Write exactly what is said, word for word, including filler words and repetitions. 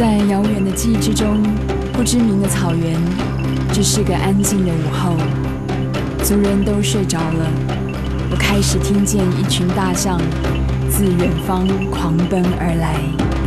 在遥远的记忆之中，不知名的草原，这是个安静的午后，族人都睡着了。我开始听见一群大象自远方狂奔而来。